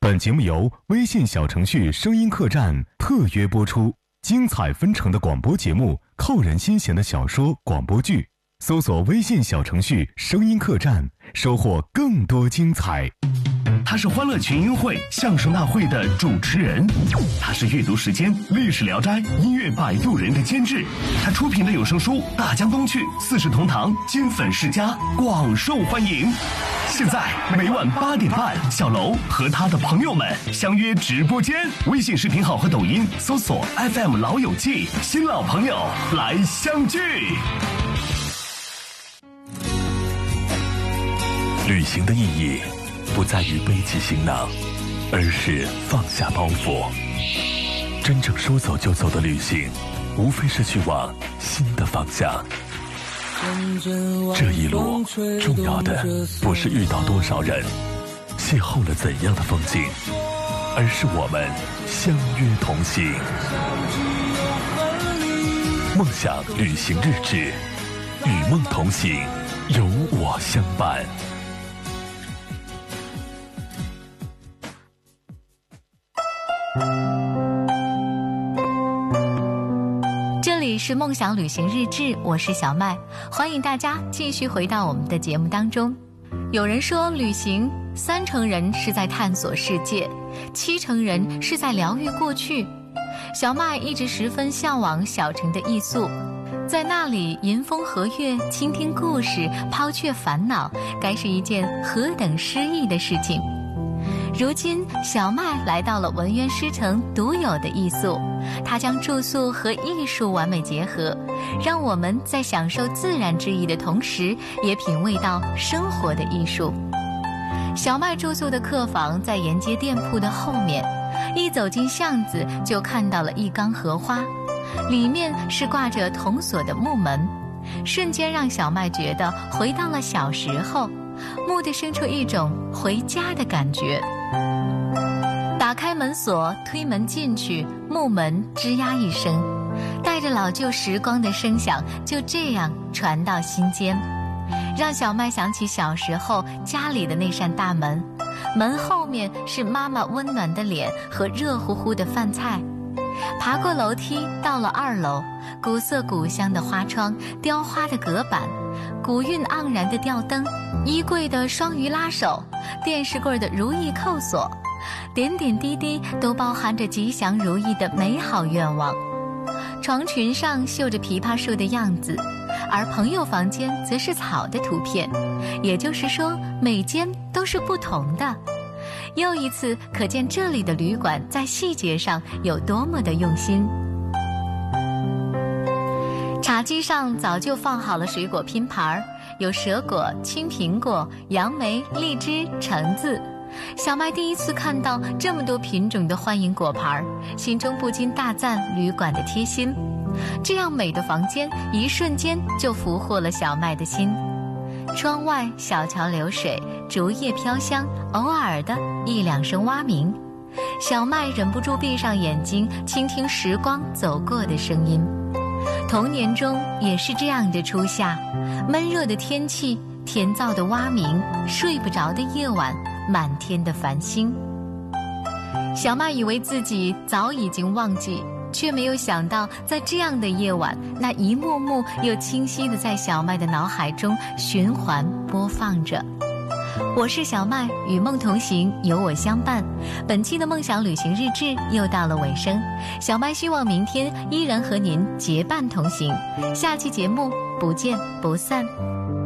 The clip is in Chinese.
本节目由微信小程序声音客栈特约播出，精彩纷呈的广播节目，扣人心弦的小说广播剧，搜索微信小程序声音客栈，收获更多精彩。 他是欢乐群英会相声大会的主持人，他是阅读时间历史聊斋音乐摆渡人的监制，他出品的有声书《大江东去》四世同堂金粉世家广受欢迎。现在每晚8点半，小楼和他的朋友们相约直播间，微信视频号和抖音搜索 FM 老友记，新老朋友来相聚。旅行的意义不在于背起行囊，而是放下包袱。真正说走就走的旅行，无非是去往新的方向。这一路重要的不是遇到多少人，邂逅了怎样的风景，而是我们相约同行。梦想旅行日志，与梦同行，有我相伴。 这里是梦想旅行日志，我是小麦，欢迎大家继续回到我们的节目当中。有人说，旅行3成人是在探索世界，7成人是在疗愈过去。小麦一直十分向往小城的艺宿，在那里迎风和月，倾听故事，抛却烦恼，该是一件何等诗意的事情。如今小麦来到了文渊诗城独有的艺宿，他将住宿和艺术完美结合，让我们在享受自然之意的同时，也品味到生活的艺术。小麦住宿的客房在沿街店铺的后面，一走进巷子就看到了一缸荷花，里面是挂着铜锁的木门，瞬间让小麦觉得回到了小时候，蓦地生出一种回家的感觉。打开门锁，推门进去，木门吱呀一声，带着老旧时光的声响，就这样传到心间，让小麦想起小时候家里的那扇大门，门后面是妈妈温暖的脸和热乎乎的饭菜。爬过楼梯到了2楼，古色古香的花窗，雕花的隔板，古韵盎然的吊灯，衣柜的双鱼拉手，电视柜的如意扣锁，点点滴滴都包含着吉祥如意的美好愿望。床裙上绣着枇杷树的样子，而朋友房间则是草的图片，也就是说每间都是不同的。又一次可见这里的旅馆在细节上有多么的用心。茶几上早就放好了水果拼盘，有蛇果、青苹果、杨梅、荔枝、橙子。小麦第一次看到这么多品种的欢迎果盘，心中不禁大赞旅馆的贴心。这样美的房间，一瞬间就俘获了小麦的心。窗外小桥流水，竹叶飘香，偶尔的1-2声蛙鸣，小麦忍不住闭上眼睛，倾听时光走过的声音。童年中也是这样的初夏，闷热的天气，甜燥的蛙鸣，睡不着的夜晚，满天的繁星。小麦以为自己早已经忘记，却没有想到在这样的夜晚，那一幕幕又清晰地在小麦的脑海中循环播放着。我是小麦，与梦同行，有我相伴。本期的梦想旅行日志又到了尾声，小麦希望明天依然和您结伴同行。下期节目不见不散。